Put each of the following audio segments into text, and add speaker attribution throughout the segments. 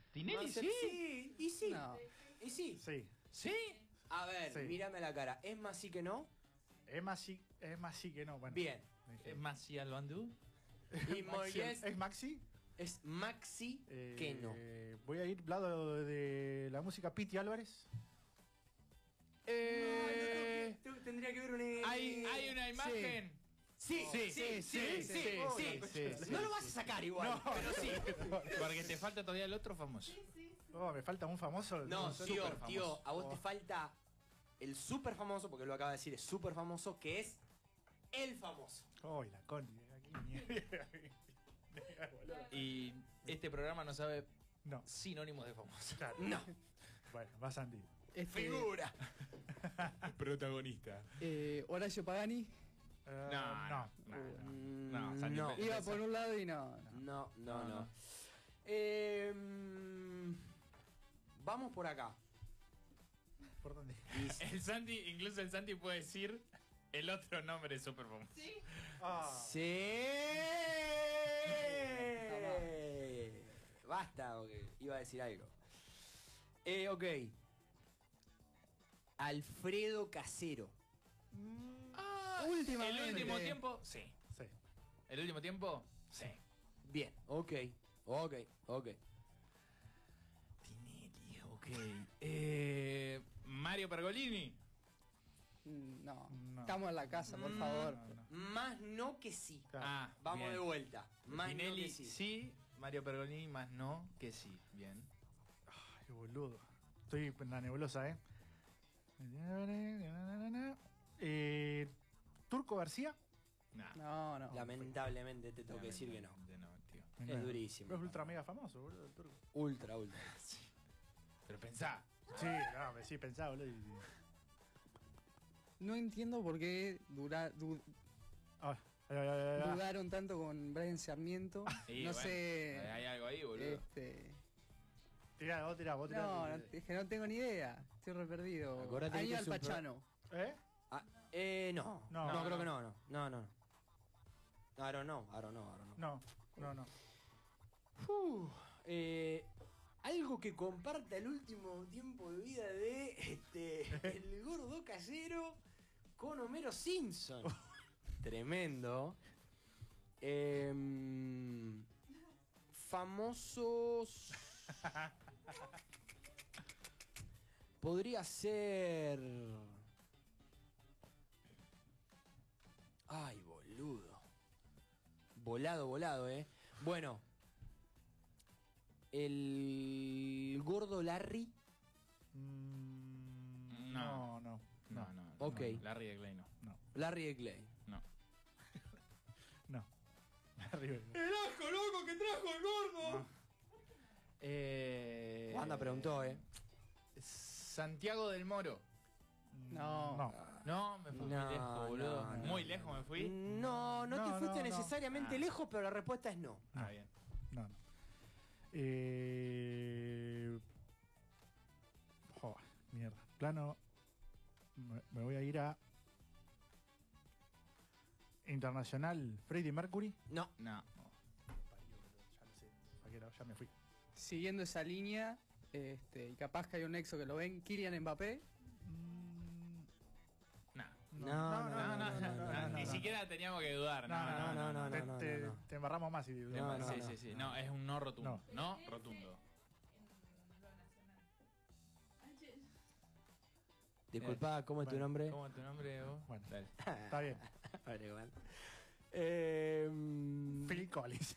Speaker 1: ¿Tinelli sí?
Speaker 2: Y sí.
Speaker 3: No.
Speaker 2: Y sí.
Speaker 4: Sí.
Speaker 1: ¿Sí?
Speaker 2: A ver,
Speaker 4: Sí.
Speaker 2: mírame a la cara. ¿Es más sí que no?
Speaker 4: Es más sí que no. Bueno,
Speaker 2: Bien.
Speaker 1: ¿Es Maxi Albandú?
Speaker 2: Y Moyes
Speaker 4: ¿Es Maxi?
Speaker 2: es Maxi que no.
Speaker 4: Voy a ir lado de la música Piti Álvarez.
Speaker 2: Tendría que ver un...
Speaker 1: Hay una imagen.
Speaker 2: Sí, sí. No lo vas a sacar igual, pero sí.
Speaker 1: Porque te falta todavía el otro famoso.
Speaker 4: Oh, me falta un famoso.
Speaker 2: No,
Speaker 4: un
Speaker 2: tío,
Speaker 4: súper famoso.
Speaker 2: a vos te
Speaker 4: Oh.
Speaker 2: falta el súper famoso, porque lo acaba de decir, es súper famoso, que es el famoso.
Speaker 4: Oh, y la Connie. Aquí,
Speaker 1: Y este programa no sabe
Speaker 4: no.
Speaker 1: sinónimos de famoso.
Speaker 4: Claro.
Speaker 2: No.
Speaker 4: Bueno, va Sandy.
Speaker 2: Figura.
Speaker 1: Protagonista.
Speaker 3: Horacio Pagani.
Speaker 4: No.
Speaker 1: Santi
Speaker 2: No.
Speaker 1: Pérez.
Speaker 3: Iba por un lado y no.
Speaker 2: No. Vamos por acá.
Speaker 4: ¿Por dónde?
Speaker 1: El Santi, incluso el Santi puede decir el otro nombre es súper famoso.
Speaker 5: Sí.
Speaker 2: Sí. Basta, porque iba a decir algo. Ok. Alfredo Casero.
Speaker 3: Últimamente.
Speaker 1: El último tiempo, sí.
Speaker 4: Sí.
Speaker 1: El último tiempo, sí.
Speaker 2: Bien, ok.
Speaker 1: Tinelli, ok. Mario Pergolini.
Speaker 3: No.
Speaker 4: No.
Speaker 3: Estamos en la casa, por favor.
Speaker 4: No.
Speaker 2: Más no que sí.
Speaker 4: Claro.
Speaker 1: Ah,
Speaker 2: Vamos
Speaker 1: bien.
Speaker 2: de vuelta. Más
Speaker 1: Tinelli
Speaker 2: no que sí.
Speaker 1: sí, Mario Pergolini más no que sí. Bien.
Speaker 4: Ay, boludo. Estoy en la nebulosa, Turco García.
Speaker 1: Nah.
Speaker 3: No.
Speaker 2: Lamentablemente te tengo que decir que no.
Speaker 1: No, tío.
Speaker 2: Es durísimo.
Speaker 4: Pero es ultra mega famoso, boludo, el Turco.
Speaker 2: Ultra.
Speaker 1: Pero pensá.
Speaker 4: Sí, no, sí, pensaba, boludo.
Speaker 3: No entiendo por qué
Speaker 4: Ah,
Speaker 3: dudaron tanto con Brian Sarmiento.
Speaker 1: Sí,
Speaker 3: No
Speaker 1: bueno,
Speaker 3: sé.
Speaker 1: Hay algo ahí, boludo.
Speaker 4: Tirá, vos tirá.
Speaker 3: No, es que no tengo ni idea. Estoy re perdido.
Speaker 2: Acordate que
Speaker 3: Aníbal
Speaker 2: es un
Speaker 3: Pachano.
Speaker 4: ¿Eh?
Speaker 2: No.
Speaker 4: No.
Speaker 2: No, creo que no. Ahora no.
Speaker 4: No.
Speaker 2: Algo que comparta el último tiempo de vida de el gordo casero con Homero Simpson. Tremendo. Famosos. Podría ser. Ay, boludo. Volado, Bueno. El gordo Larry.
Speaker 4: No.
Speaker 2: Ok.
Speaker 1: Larry de Clay no.
Speaker 2: Larry de Clay.
Speaker 1: No.
Speaker 4: No. Arriba.
Speaker 2: ¡El asco, loco, que trajo el gordo! Wanda preguntó,
Speaker 1: Santiago del Moro.
Speaker 3: No.
Speaker 1: No, me fui muy lejos, boludo. Muy lejos me fui.
Speaker 2: No te
Speaker 4: No,
Speaker 2: fuiste
Speaker 4: no.
Speaker 2: necesariamente lejos, pero la respuesta es no.
Speaker 1: Ah, bien.
Speaker 4: No. Mierda. Plano. Me voy a ir a. Internacional Freddie Mercury.
Speaker 2: No.
Speaker 1: No.
Speaker 4: Ya lo sé. Ya me fui.
Speaker 3: Siguiendo esa línea, y capaz que hay un nexo que lo ven, Kylian Mbappé.
Speaker 1: No. Ni siquiera teníamos que dudar. No.
Speaker 4: Te embarramos más.
Speaker 1: Sí. No, es un no rotundo. No
Speaker 5: Ese
Speaker 1: rotundo.
Speaker 5: en lo nacional.
Speaker 2: Disculpa, ¿cómo es tu nombre?
Speaker 1: ¿Cómo es tu nombre vos?
Speaker 4: Bueno.
Speaker 1: Dale.
Speaker 4: Está bien.
Speaker 2: Vale, bueno.
Speaker 4: Phil Collins.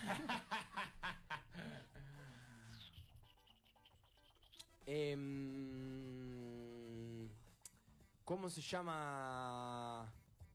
Speaker 2: ¿Cómo se llama?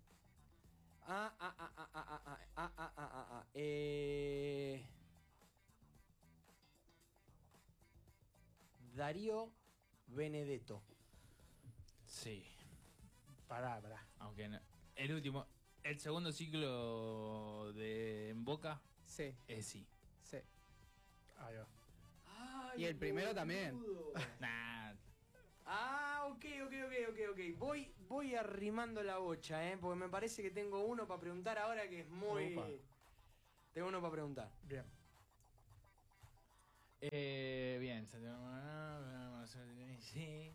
Speaker 2: Darío Benedetto.
Speaker 1: Sí.
Speaker 4: Pará.
Speaker 1: Aunque no. El segundo ciclo de en Boca
Speaker 3: Sí.
Speaker 1: es sí.
Speaker 4: Ahí va.
Speaker 3: Y el primero también.
Speaker 1: Nah.
Speaker 2: Ok. Voy arrimando la bocha, porque me parece que tengo uno para preguntar ahora que es muy...
Speaker 4: Opa.
Speaker 2: Tengo uno para preguntar.
Speaker 4: Bien.
Speaker 1: Sí.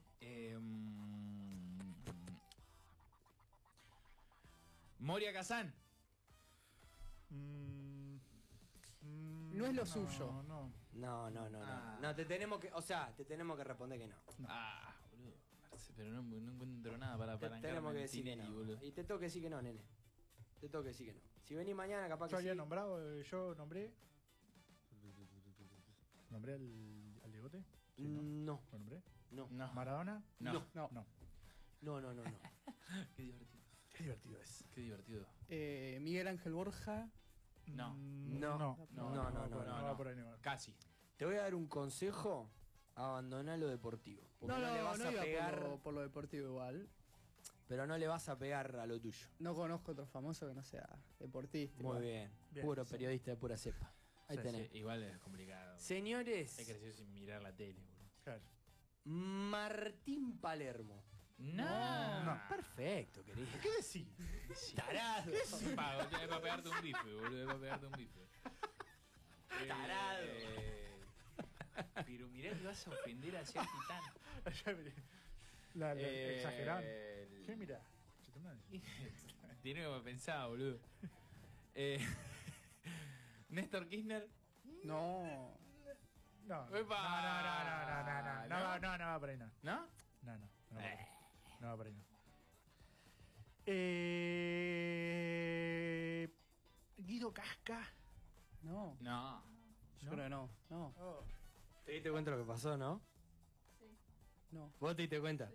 Speaker 1: Moria Kazan.
Speaker 3: No es lo suyo.
Speaker 4: No.
Speaker 2: No, no, te tenemos que, o sea, te tenemos que responder que no.
Speaker 1: Ah, boludo. Pero no encuentro nada para
Speaker 2: Te tenemos
Speaker 1: arrancarme
Speaker 2: que
Speaker 1: en
Speaker 2: decir que
Speaker 1: Tinelli,
Speaker 2: no.
Speaker 1: boludo.
Speaker 2: Y te tengo que decir que no, nene. Te tengo que decir que no. Si venís mañana, capaz
Speaker 4: Yo
Speaker 2: que
Speaker 4: había
Speaker 2: sí.
Speaker 4: nombrado, yo nombré. ¿Nombré al Diegote? Sí, ¿no?
Speaker 2: No,
Speaker 4: ¿Lo nombré?
Speaker 2: no,
Speaker 1: No.
Speaker 4: ¿Maradona?
Speaker 1: No.
Speaker 3: No.
Speaker 4: No.
Speaker 2: no.
Speaker 1: Qué divertido.
Speaker 4: Qué divertido es.
Speaker 1: Qué divertido.
Speaker 3: Miguel Ángel Borja.
Speaker 1: No.
Speaker 2: No.
Speaker 4: No
Speaker 2: No.
Speaker 4: va por ahí, no va.
Speaker 1: Casi.
Speaker 2: Te voy a dar un consejo. Abandoná lo deportivo. Porque
Speaker 3: No,
Speaker 2: no, le vas
Speaker 3: no
Speaker 2: a
Speaker 3: iba
Speaker 2: pegar,
Speaker 3: por lo deportivo igual.
Speaker 2: pero no le vas a pegar a lo tuyo.
Speaker 3: No conozco otro famoso que no sea deportista.
Speaker 2: Muy
Speaker 3: igual.
Speaker 2: bien.
Speaker 4: Bien,
Speaker 2: Puro
Speaker 4: sí.
Speaker 2: periodista de pura cepa. Ahí
Speaker 4: Sí,
Speaker 2: tenés.
Speaker 1: Sí, igual es complicado.
Speaker 2: Señores,
Speaker 1: Hay que crecer sin mirar la tele, boludo.
Speaker 4: Claro.
Speaker 2: Martín Palermo.
Speaker 1: No.
Speaker 2: Perfecto, querido.
Speaker 4: ¿Qué decís?
Speaker 2: Tarado.
Speaker 1: Es para pegarte un bife, boludo. Es para pegarte un bife.
Speaker 2: Tarado.
Speaker 1: Pero mirá que vas a ofender a ser titán.
Speaker 4: Exageraron. ¿Qué mirá? Che, tu madre.
Speaker 1: Tiene que pensar, boludo. Néstor Kirchner.
Speaker 3: No.
Speaker 4: No.
Speaker 1: Epa.
Speaker 4: No va por ahí, no.
Speaker 1: ¿No?
Speaker 4: No va por ahí, no. Guido Casca.
Speaker 3: No.
Speaker 1: No.
Speaker 3: Yo creo que no. No.
Speaker 2: ¿Te diste cuenta lo que pasó, no?
Speaker 3: No.
Speaker 2: ¿Vos te diste cuenta?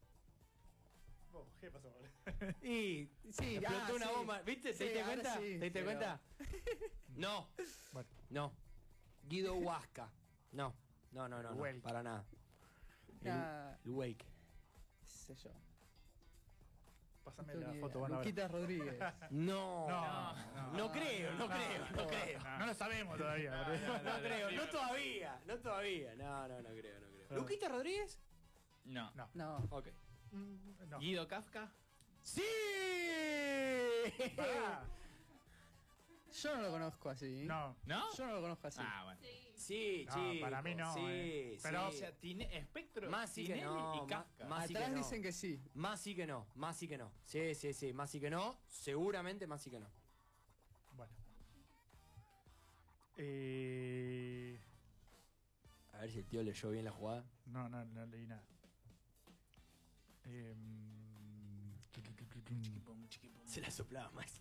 Speaker 4: ¿Qué pasó?
Speaker 2: Y
Speaker 3: Sí,
Speaker 2: explotó una
Speaker 3: sí.
Speaker 2: bomba. ¿Viste?
Speaker 3: Sí,
Speaker 2: ¿Te diste
Speaker 3: ahora
Speaker 2: cuenta?
Speaker 3: sí,
Speaker 2: ¿Te diste
Speaker 3: pero-
Speaker 2: cuenta? No.
Speaker 4: Bueno.
Speaker 2: No. Guido Huasca. No. No.
Speaker 4: Wake.
Speaker 2: Para nada.
Speaker 3: Ah,
Speaker 2: El Wake.
Speaker 3: qué sé yo.
Speaker 4: Pásame
Speaker 3: No tengo
Speaker 4: la
Speaker 3: ni
Speaker 4: foto,
Speaker 3: idea.
Speaker 4: van a ver.
Speaker 3: Luquitas Rodríguez.
Speaker 2: No.
Speaker 4: No
Speaker 2: creo. No
Speaker 4: No lo sabemos todavía.
Speaker 2: creo. No todavía. No creo.
Speaker 4: No.
Speaker 2: ¿Luquita Rodríguez?
Speaker 1: No.
Speaker 4: No.
Speaker 3: No.
Speaker 2: Ok.
Speaker 4: No.
Speaker 1: Guido Kafka.
Speaker 2: ¡Sí!
Speaker 4: Pará.
Speaker 3: Yo no lo conozco así.
Speaker 4: No.
Speaker 1: ¿No?
Speaker 3: Yo no lo conozco así.
Speaker 1: Ah, bueno.
Speaker 2: Sí,
Speaker 4: No,
Speaker 2: chicos,
Speaker 4: para mí no,
Speaker 2: Sí,
Speaker 4: Pero-
Speaker 1: O sea, tiene espectro.
Speaker 2: Más sí que
Speaker 1: Tinelli
Speaker 2: no,
Speaker 1: y Kafka.
Speaker 2: más sí que
Speaker 3: Atrás
Speaker 2: no.
Speaker 3: dicen que sí.
Speaker 2: Más sí que no. Sí. Más sí que no. Seguramente más sí que no.
Speaker 4: Bueno.
Speaker 2: A ver si el tío leyó bien la jugada.
Speaker 4: No leí nada.
Speaker 2: Se la soplaba más.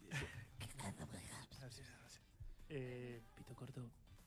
Speaker 1: Pito corto.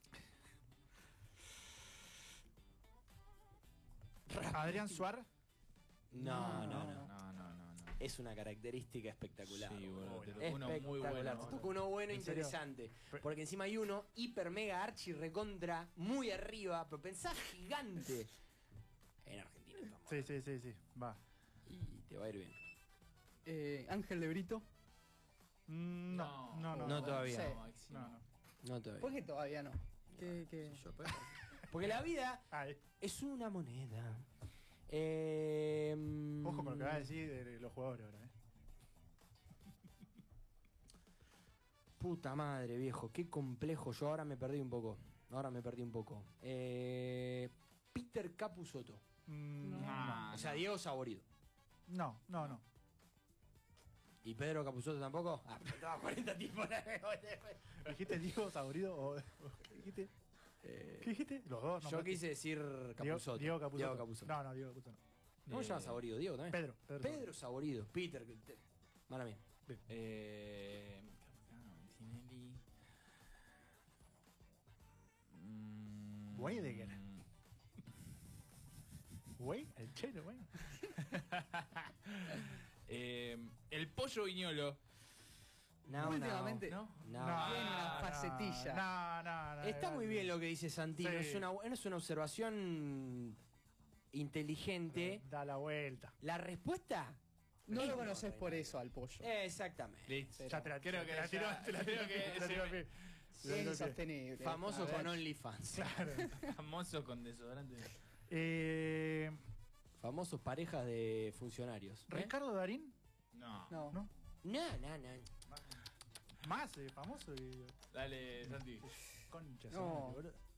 Speaker 4: Adrián Suárez.
Speaker 2: No.
Speaker 1: No.
Speaker 2: Es una característica espectacular.
Speaker 1: Sí, boludo. Te tocó
Speaker 2: Espectacular.
Speaker 1: uno muy bueno.
Speaker 2: Te tocó uno bueno
Speaker 4: ¿En serio?
Speaker 2: interesante. Porque encima hay uno hiper mega archi recontra muy arriba, pero pensá gigante. En Argentina estamos.
Speaker 4: Sí. Va.
Speaker 2: Y te va a ir bien.
Speaker 3: Ángel de Brito.
Speaker 4: No.
Speaker 2: No todavía.
Speaker 3: Sí.
Speaker 4: No.
Speaker 2: No todavía.
Speaker 3: ¿Por qué todavía no? ¿Qué?
Speaker 2: Porque la vida
Speaker 4: Ay,
Speaker 2: es una moneda.
Speaker 4: ojo con lo que vas a decir de los jugadores ahora,
Speaker 2: Puta madre, viejo, qué complejo. Yo ahora me perdí un poco. Peter Capusotto.
Speaker 1: No.
Speaker 2: O sea, Diego Saborido.
Speaker 4: No.
Speaker 2: ¿Y Pedro Capusotto tampoco? Ah, pero estaba 40 tipos.
Speaker 4: ¿Dijiste Diego Saborido o dijiste? ¿Qué dijiste? Los dos.
Speaker 2: Yo quise decir Capusotto.
Speaker 4: Diego Capusotto.
Speaker 2: Capusotto.
Speaker 4: No, Diego Capusotto no.
Speaker 2: ¿Cómo se llama Saborido? Diego también.
Speaker 4: Pedro.
Speaker 2: Saborido. Peter. Mala mía.
Speaker 1: Tinelli.
Speaker 4: Weidegger. Güey, el chelo, güey.
Speaker 1: El pollo viñolo.
Speaker 3: Últimamente
Speaker 2: No.
Speaker 3: tiene una facetilla.
Speaker 4: No.
Speaker 2: Está muy bien lo que dice Santino.
Speaker 4: Sí.
Speaker 2: Es una observación inteligente.
Speaker 4: Da la vuelta.
Speaker 2: La respuesta.
Speaker 3: No
Speaker 2: es
Speaker 3: lo conoces
Speaker 2: no,
Speaker 3: por
Speaker 2: Reina.
Speaker 3: eso al pollo.
Speaker 2: Exactamente.
Speaker 1: Listo.
Speaker 4: Ya te la
Speaker 1: Creo que
Speaker 4: te la tiró,
Speaker 1: ya-
Speaker 4: te la tiró,
Speaker 1: creo que
Speaker 4: te la tiró,
Speaker 1: ese-
Speaker 3: Es insostenible.
Speaker 2: Famoso
Speaker 3: A ver.
Speaker 2: con OnlyFans.
Speaker 4: Claro.
Speaker 1: Famoso con desodorante.
Speaker 2: Famosos parejas de funcionarios.
Speaker 4: Ricardo Darín.
Speaker 1: No.
Speaker 3: No.
Speaker 4: ¿No?
Speaker 2: No.
Speaker 4: Más famoso.
Speaker 1: Dale, Santi.
Speaker 4: Concha,
Speaker 3: No.
Speaker 4: boludo.